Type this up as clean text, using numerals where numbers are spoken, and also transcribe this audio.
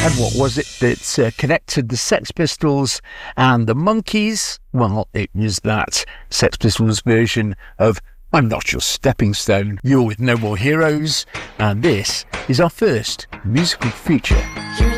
And what was it that connected the Sex Pistols and the Monkees? Well, it was that Sex Pistols version of I'm Not Your Stepping Stone, You're With No More Heroes, and this is our first musical feature.